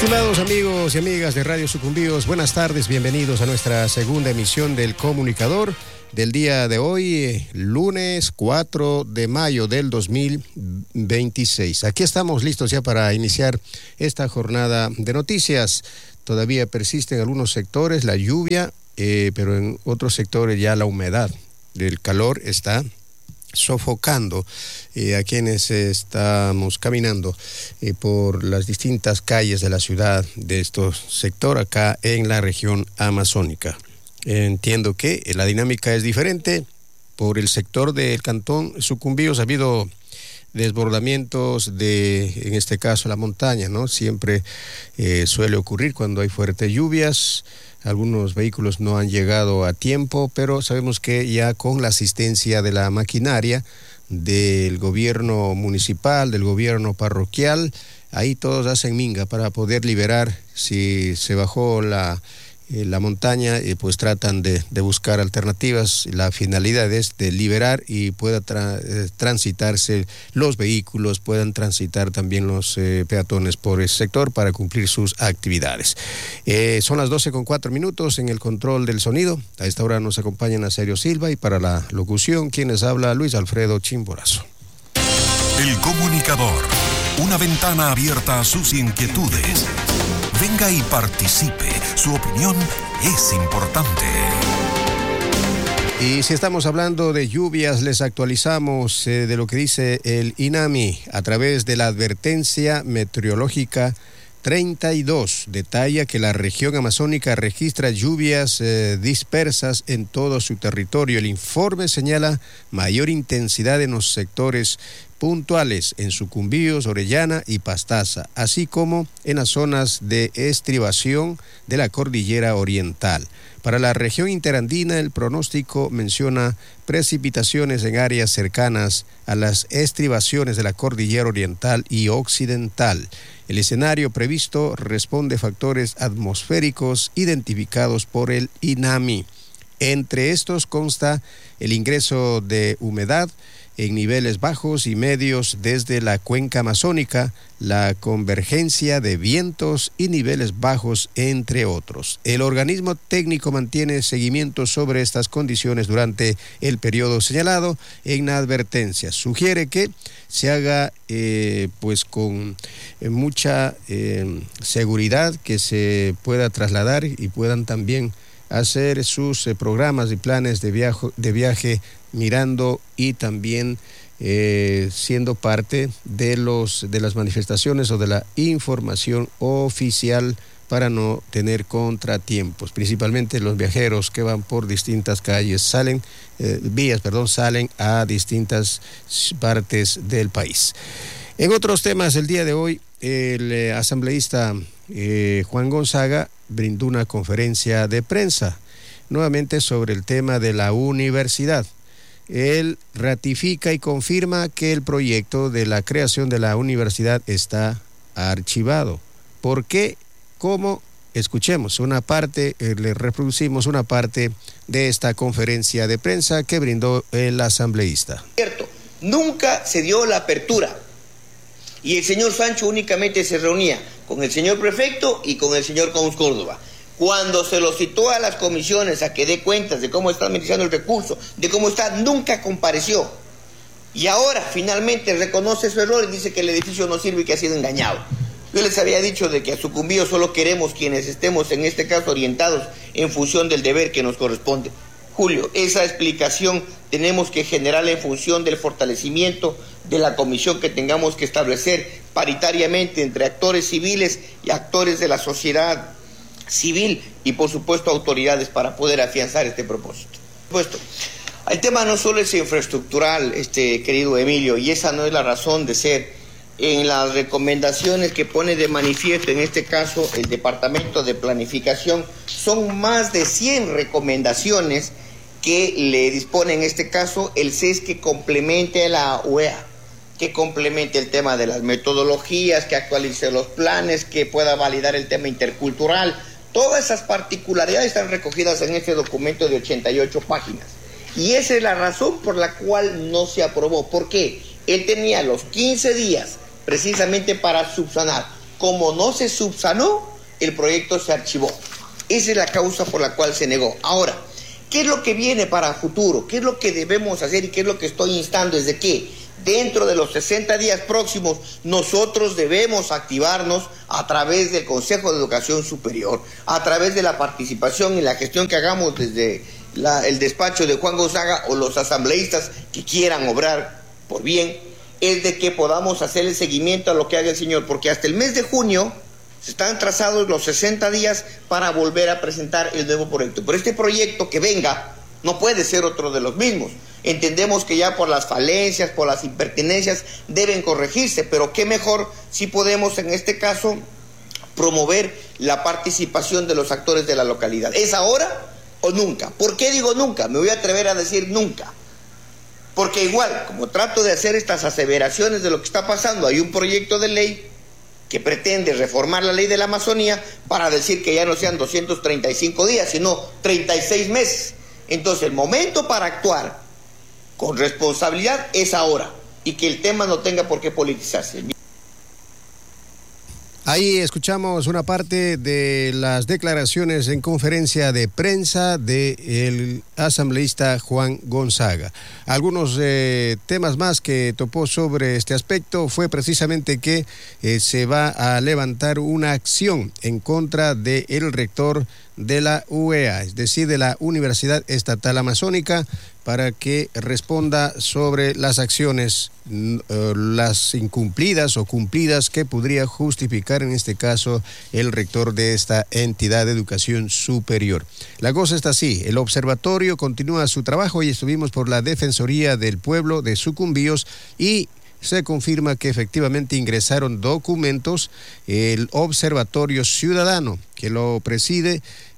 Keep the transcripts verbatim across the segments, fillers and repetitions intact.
Estimados amigos y amigas de Radio Sucumbíos, buenas tardes, bienvenidos a nuestra segunda emisión del Comunicador del día de hoy, lunes cuatro de mayo del dos mil veintiséis. Aquí estamos listos ya para iniciar esta jornada de noticias. Todavía persiste en algunos sectores la lluvia, eh, pero en otros sectores ya la humedad del calor está sofocando eh, a quienes eh, estamos caminando eh, por las distintas calles de la ciudad de este sector acá en la región amazónica. Entiendo que eh, la dinámica es diferente. Por el sector del cantón Sucumbíos ha habido desbordamientos de, en este caso, la montaña, ¿no? Siempre eh, suele ocurrir cuando hay fuertes lluvias. Algunos vehículos no han llegado a tiempo, pero sabemos que ya con la asistencia de la maquinaria del gobierno municipal, del gobierno parroquial, ahí todos hacen minga para poder liberar. Si se bajó la, eh, la montaña, eh, pues tratan de, de buscar alternativas. La finalidad es de liberar y pueda tra eh, transitarse los vehículos, puedan transitar también los eh, peatones por ese sector para cumplir sus actividades. Eh, son las doce con cuatro minutos en el control del sonido. A esta hora nos acompaña Nazario Silva y para la locución, quienes habla Luis Alfredo Chimborazo. El Comunicador, una ventana abierta a sus inquietudes. Venga y participe, su opinión es importante. Y si estamos hablando de lluvias, les actualizamos eh, de lo que dice el INAMI a través de la advertencia meteorológica treinta y dos. Detalla que la región amazónica registra lluvias eh, dispersas en todo su territorio. El informe señala mayor intensidad en los sectores puntuales en Sucumbíos, Orellana y Pastaza, así como en las zonas de estribación de la cordillera oriental. Para la región interandina, el pronóstico menciona precipitaciones en áreas cercanas a las estribaciones de la cordillera oriental y occidental. El escenario previsto responde a factores atmosféricos identificados por el INAMI. Entre estos consta el ingreso de humedad en niveles bajos y medios desde la cuenca amazónica, la convergencia de vientos y niveles bajos, entre otros. El organismo técnico mantiene seguimiento sobre estas condiciones durante el periodo señalado en la advertencia. Sugiere que se haga eh, pues con eh, mucha eh, seguridad, que se pueda trasladar y puedan también hacer sus eh, programas y planes de viaje, de viaje mirando y también eh, siendo parte de los de las manifestaciones o de la información oficial para no tener contratiempos. Principalmente los viajeros que van por distintas calles, salen, eh, vías, perdón, salen a distintas partes del país. En otros temas, el día de hoy, el eh, asambleísta eh, Juan Gonzaga brindó una conferencia de prensa, nuevamente sobre el tema de la universidad. Él ratifica y confirma que el proyecto de la creación de la universidad está archivado. ¿Por qué? ¿Cómo? Escuchemos una parte, eh, le reproducimos una parte de esta conferencia de prensa que brindó el asambleísta. Cierto, nunca se dio la apertura y el señor Sancho únicamente se reunía con el señor prefecto y con el señor Cons Córdoba. Cuando se lo citó a las comisiones a que dé cuentas de cómo está administrando el recurso, de cómo está, nunca compareció. Y ahora finalmente reconoce su error y dice que el edificio no sirve y que ha sido engañado. Yo les había dicho de que a Sucumbíos solo queremos quienes estemos en este caso orientados en función del deber que nos corresponde. Julio, esa explicación tenemos que generarla en función del fortalecimiento de la comisión que tengamos que establecer paritariamente entre actores civiles y actores de la sociedad civil y por supuesto autoridades para poder afianzar este propósito. Por supuesto, el tema no solo es infraestructural, este querido Emilio, y esa no es la razón de ser. En las recomendaciones que pone de manifiesto en este caso el Departamento de Planificación, son más de cien recomendaciones que le dispone en este caso el C E S que complemente a la U E A, que complemente el tema de las metodologías, que actualice los planes, que pueda validar el tema intercultural. Todas esas particularidades están recogidas en este documento de ochenta y ocho páginas. Y esa es la razón por la cual no se aprobó. ¿Por qué? Él tenía los quince días precisamente para subsanar. como no se subsanó, el proyecto se archivó. Esa es la causa por la cual se negó. Ahora, ¿qué es lo que viene para futuro? ¿Qué es lo que debemos hacer y qué es lo que estoy instando? Es de que dentro de los sesenta días próximos nosotros debemos activarnos a través del Consejo de Educación Superior, a través de la participación y la gestión que hagamos desde la, el despacho de Juan Gonzaga o los asambleístas que quieran obrar por bien, es de que podamos hacer el seguimiento a lo que haga el señor, porque hasta el mes de junio se están trazados los sesenta días para volver a presentar el nuevo proyecto. Pero este proyecto que venga no puede ser otro de los mismos. Entendemos que ya por las falencias, por las impertinencias, deben corregirse, pero qué mejor si podemos en este caso promover la participación de los actores de la localidad. ¿Es ahora o nunca? ¿Por qué digo nunca? Me voy a atrever a decir nunca. Porque igual, como trato de hacer estas aseveraciones de lo que está pasando, hay un proyecto de ley que pretende reformar la ley de la Amazonía para decir que ya no sean doscientos treinta y cinco días, sino treinta y seis meses. Entonces, el momento para actuar con responsabilidad es ahora, y que el tema no tenga por qué politizarse. Ahí escuchamos una parte de las declaraciones en conferencia de prensa del asambleísta Juan Gonzaga. Algunos eh, temas más que topó sobre este aspecto fue precisamente que eh, se va a levantar una acción en contra del rector de la U E A, es decir, de la Universidad Estatal Amazónica, para que responda sobre las acciones, uh, las incumplidas o cumplidas que podría justificar en este caso el rector de esta entidad de educación superior. La cosa está así, el observatorio continúa su trabajo y estuvimos por la Defensoría del Pueblo de Sucumbíos y se confirma que efectivamente ingresaron documentos. El Observatorio Ciudadano, que lo preside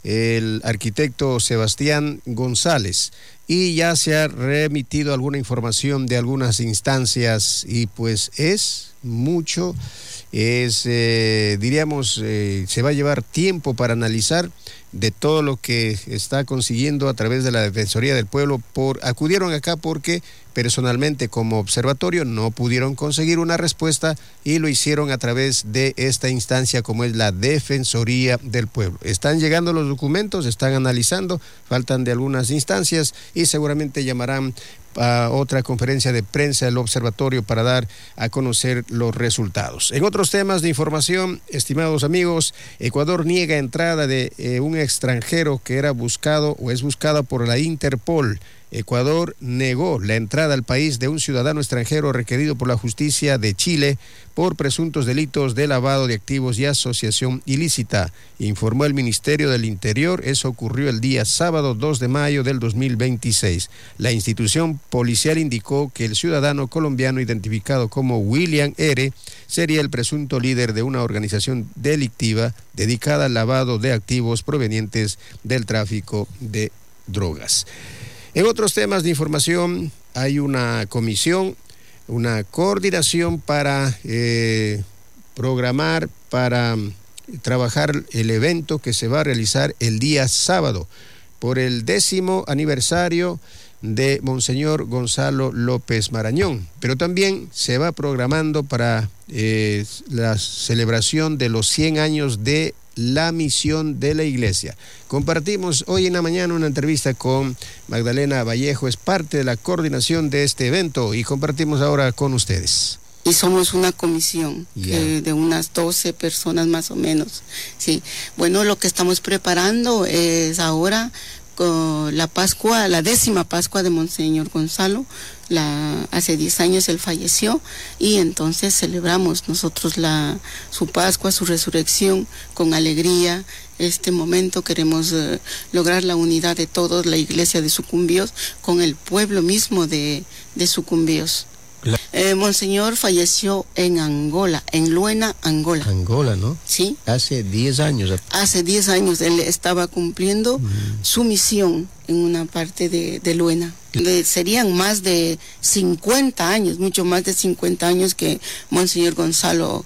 el arquitecto Sebastián González, y ya se ha remitido alguna información de algunas instancias y pues es mucho, es eh, diríamos, eh, se va a llevar tiempo para analizar de todo lo que está consiguiendo a través de la Defensoría del Pueblo. Por, acudieron acá porque personalmente como observatorio no pudieron conseguir una respuesta y lo hicieron a través de esta instancia como es la Defensoría del Pueblo. Están llegando los documentos, están analizando, faltan de algunas instancias y seguramente llamarán a otra conferencia de prensa del observatorio para dar a conocer los resultados. En otros temas de información, estimados amigos, Ecuador niega entrada de eh, un extranjero que era buscado o es buscado por la Interpol. Ecuador negó la entrada al país de un ciudadano extranjero requerido por la justicia de Chile por presuntos delitos de lavado de activos y asociación ilícita, informó el Ministerio del Interior. Eso ocurrió el día sábado dos de mayo del dos mil veintiséis. La institución policial indicó que el ciudadano colombiano identificado como William R. sería el presunto líder de una organización delictiva dedicada al lavado de activos provenientes del tráfico de drogas. En otros temas de información, hay una comisión, una coordinación para eh, programar, para trabajar el evento que se va a realizar el día sábado por el décimo aniversario de Monseñor Gonzalo López Marañón, pero también se va programando para eh, la celebración de los cien años de la misión de la iglesia. Compartimos hoy en la mañana una entrevista con Magdalena Vallejo, es parte de la coordinación de este evento y compartimos ahora con ustedes. Y somos una comisión yeah. que de unas doce personas más o menos. Sí. Bueno, lo que estamos preparando es ahora con la Pascua, la décima Pascua de Monseñor Gonzalo. La, hace diez años él falleció y entonces celebramos nosotros la, su Pascua, su resurrección con alegría. Este momento queremos eh, lograr la unidad de todos, la iglesia de Sucumbíos, con el pueblo mismo de, de Sucumbíos. La... Eh, Monseñor falleció en Angola, en Luena, Angola. Angola, ¿no? Sí. Hace diez años. Hace diez años él estaba cumpliendo mm. su misión en una parte de, de Luena. De, serían más de cincuenta años, mucho más de cincuenta años que Monseñor Gonzalo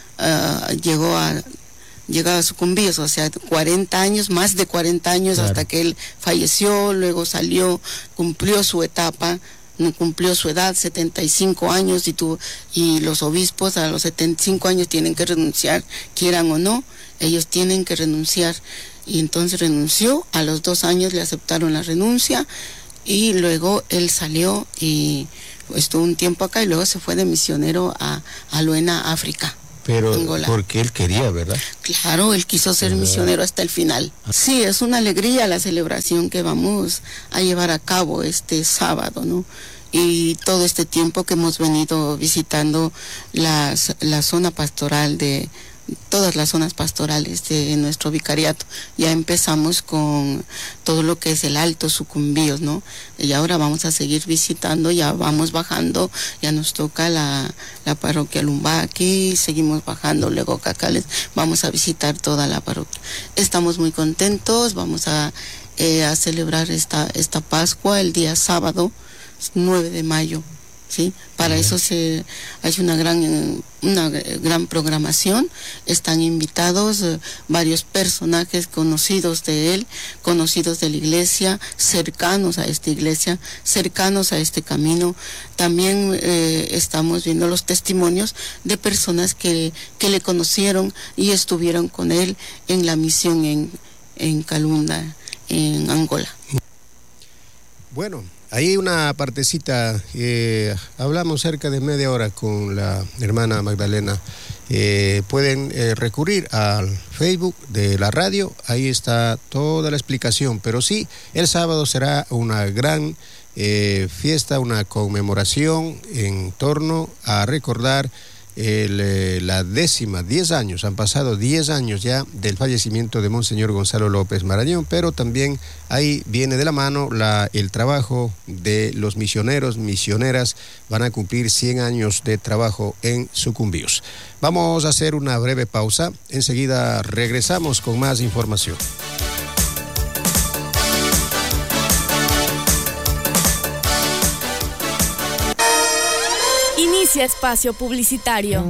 uh, llegó a... llegaba a Sucumbíos, o sea, cuarenta años, más de cuarenta años, claro. Hasta que él falleció, luego salió, cumplió su etapa, no cumplió su edad, setenta y cinco años, y, tu, y los obispos a los setenta y cinco años tienen que renunciar, quieran o no, ellos tienen que renunciar. Y entonces renunció, a los dos años le aceptaron la renuncia, y luego él salió y estuvo un tiempo acá y luego se fue de misionero a, a Luena, África. Pero Angola. Porque él quería, ¿verdad? Claro, él quiso ser ¿verdad? Misionero hasta el final. Sí, es una alegría la celebración que vamos a llevar a cabo este sábado, ¿no? Y todo este tiempo que hemos venido visitando las, la zona pastoral de todas las zonas pastorales de nuestro vicariato. Ya empezamos con todo lo que es el Alto Sucumbíos, ¿no? Y ahora vamos a seguir visitando, ya vamos bajando, ya nos toca la, la parroquia Lumbaqui, seguimos bajando, luego Cacales, vamos a visitar toda la parroquia. Estamos muy contentos, vamos a, eh, a celebrar esta, esta Pascua el día sábado, nueve de mayo. ¿Sí? Para uh-huh. eso se hay una gran una gran programación, están invitados eh, varios personajes conocidos de él, conocidos de la iglesia, cercanos a esta iglesia, cercanos a este camino. También eh, estamos viendo los testimonios de personas que, que le conocieron y estuvieron con él en la misión en, en Calunda, en Angola. Bueno, ahí una partecita, eh, hablamos cerca de media hora con la hermana Magdalena. Eh, pueden eh, recurrir al Facebook de la radio, ahí está toda la explicación. Pero sí, el sábado será una gran eh, fiesta, una conmemoración en torno a recordar El, eh, la décima, diez años, han pasado diez años ya del fallecimiento de Monseñor Gonzalo López Marañón, pero también ahí viene de la mano la, el trabajo de los misioneros, misioneras, van a cumplir cien años de trabajo en Sucumbíos. Vamos a hacer una breve pausa, enseguida regresamos con más información. Inicia espacio publicitario.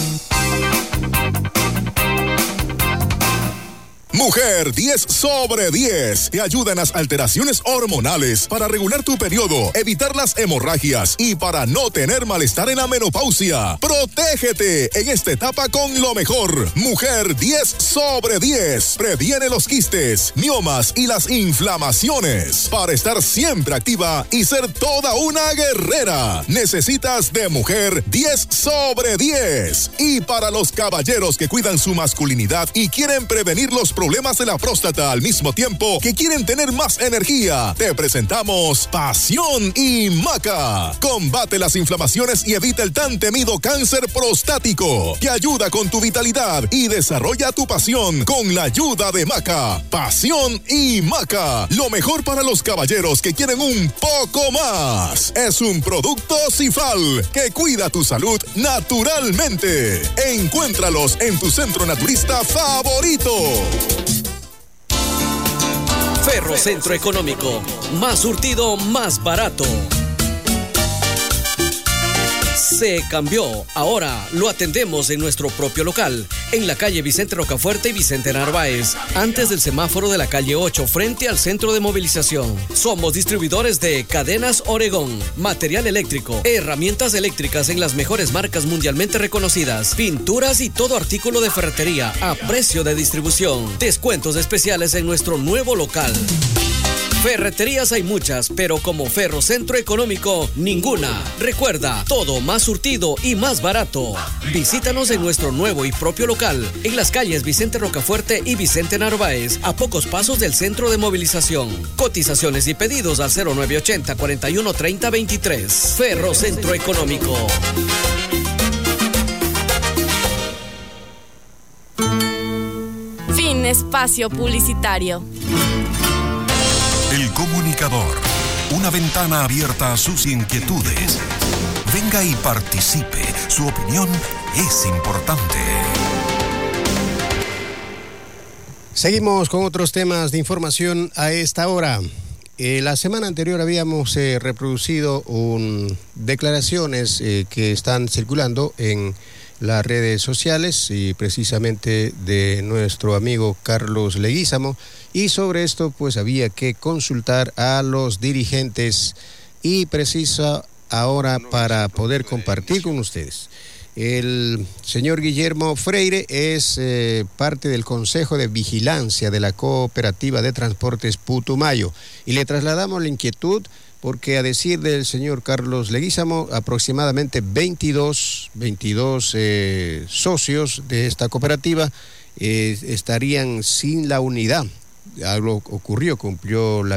Mujer diez sobre diez te ayuda en las alteraciones hormonales para regular tu periodo, evitar las hemorragias y para no tener malestar en la menopausia. Protégete en esta etapa con lo mejor. Mujer diez sobre diez previene los quistes, miomas y las inflamaciones. Para estar siempre activa y ser toda una guerrera, necesitas de Mujer diez sobre diez. Y para los caballeros que cuidan su masculinidad y quieren prevenir los problemas problemas de la próstata al mismo tiempo que quieren tener más energía, te presentamos Pasión y Maca. Combate las inflamaciones y evita el tan temido cáncer prostático, que ayuda con tu vitalidad y desarrolla tu pasión con la ayuda de Maca. Pasión y Maca, lo mejor para los caballeros que quieren un poco más. Es un producto Cifal que cuida tu salud naturalmente. Encuéntralos en tu centro naturista favorito. Ferro Centro Económico, más surtido, más barato. Se cambió, ahora lo atendemos en nuestro propio local, en la calle Vicente Rocafuerte y Vicente Narváez, antes del semáforo de la calle ocho, frente al centro de movilización. Somos distribuidores de Cadenas Oregón, material eléctrico, herramientas eléctricas en las mejores marcas mundialmente reconocidas, pinturas y todo artículo de ferretería a precio de distribución. Descuentos especiales en nuestro nuevo local. Ferreterías hay muchas, pero como Ferro Centro Económico, ninguna. Recuerda, todo más surtido y más barato. Visítanos en nuestro nuevo y propio local, en las calles Vicente Rocafuerte y Vicente Narváez, a pocos pasos del centro de movilización. Cotizaciones y pedidos al cero nueve ochenta, cuarenta y uno, treinta, veintitrés. Ferro Centro Económico. Fin espacio publicitario. El Comunicador, una ventana abierta a sus inquietudes. Venga y participe, su opinión es importante. Seguimos con otros temas de información a esta hora. Eh, la semana anterior habíamos eh, reproducido un, declaraciones eh, que están circulando en las redes sociales y precisamente de nuestro amigo Carlos Leguízamo, y sobre esto pues había que consultar a los dirigentes y preciso ahora para poder compartir con ustedes. El señor Guillermo Freire es eh, parte del Consejo de Vigilancia de la Cooperativa de Transportes Putumayo y le trasladamos la inquietud porque, a decir del señor Carlos Leguízamo, aproximadamente veintidós, veintidós eh, socios de esta cooperativa eh, estarían sin la unidad. Algo ocurrió, cumplió la